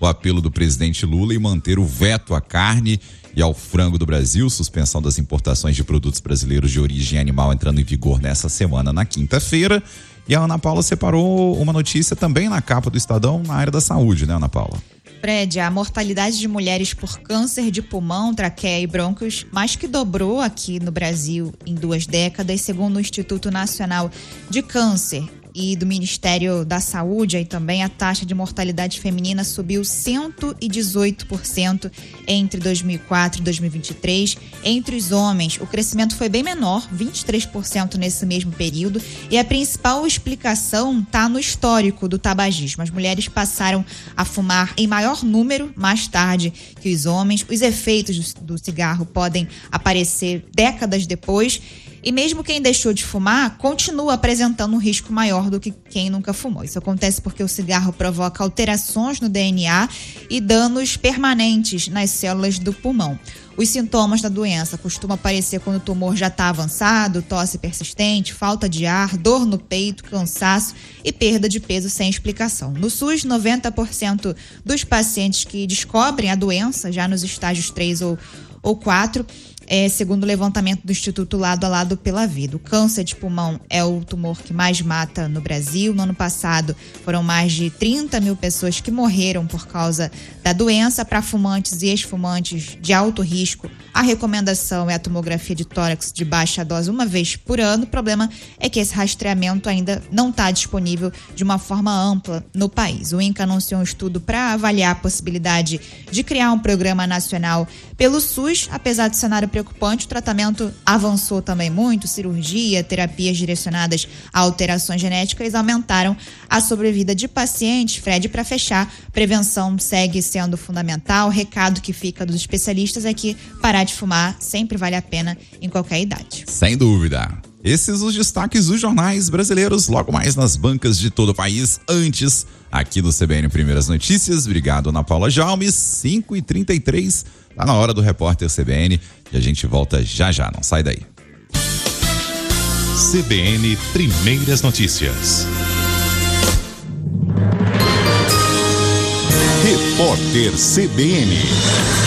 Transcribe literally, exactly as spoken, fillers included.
o apelo do presidente Lula em manter o veto à carne e ao frango do Brasil, suspensão das importações de produtos brasileiros de origem animal entrando em vigor nessa semana, na quinta-feira. E a Ana Paula separou uma notícia também na capa do Estadão, na área da saúde, né, Ana Paula? Fred, a mortalidade de mulheres por câncer de pulmão, traqueia e brônquios mais que dobrou aqui no Brasil em duas décadas, segundo o Instituto Nacional de Câncer e do Ministério da Saúde. Aí também a taxa de mortalidade feminina subiu cento e dezoito por cento entre dois mil e quatro e dois mil e vinte e três. Entre os homens, o crescimento foi bem menor, vinte e três por cento nesse mesmo período, e a principal explicação está no histórico do tabagismo. As mulheres passaram a fumar em maior número mais tarde que os homens. Os efeitos do, do cigarro podem aparecer décadas depois. E mesmo quem deixou de fumar continua apresentando um risco maior do que quem nunca fumou. Isso acontece porque o cigarro provoca alterações no D N A e danos permanentes nas células do pulmão. Os sintomas da doença costumam aparecer quando o tumor já está avançado, tosse persistente, falta de ar, dor no peito, cansaço e perda de peso sem explicação. No SUS, noventa por cento dos pacientes que descobrem a doença, já nos estágios três ou, ou quatro, É, segundo o levantamento do Instituto Lado a Lado pela Vida. O câncer de pulmão é o tumor que mais mata no Brasil. No ano passado, foram mais de trinta mil pessoas que morreram por causa da doença. Para fumantes e ex-fumantes de alto risco, a recomendação é a tomografia de tórax de baixa dose uma vez por ano. O problema é que esse rastreamento ainda não está disponível de uma forma ampla no país. O INCA anunciou um estudo para avaliar a possibilidade de criar um programa nacional pelo SUS. Apesar do cenário preocupante, o tratamento avançou também muito, cirurgia, terapias direcionadas a alterações genéticas aumentaram a sobrevida de pacientes. Fred, para fechar, prevenção segue sendo fundamental. O recado que fica dos especialistas é que parar de fumar sempre vale a pena em qualquer idade. Sem dúvida. Esses os destaques dos jornais brasileiros, logo mais nas bancas de todo o país, antes aqui no C B N Primeiras Notícias. Obrigado, Ana Paula Jaume, cinco e trinta e três, tá na hora do Repórter C B N e a gente volta já já, não sai daí. C B N Primeiras Notícias. Repórter C B N.